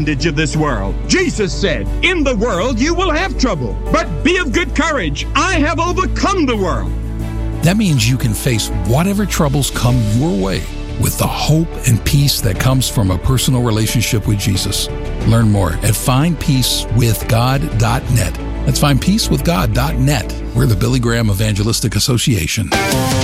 of this world. Jesus said, in the world you will have trouble, but be of good courage. I have overcome the world. That means you can face whatever troubles come your way with the hope and peace that comes from a personal relationship with Jesus. Learn more at findpeacewithgod.net. That's findpeacewithgod.net. We're the Billy Graham Evangelistic Association.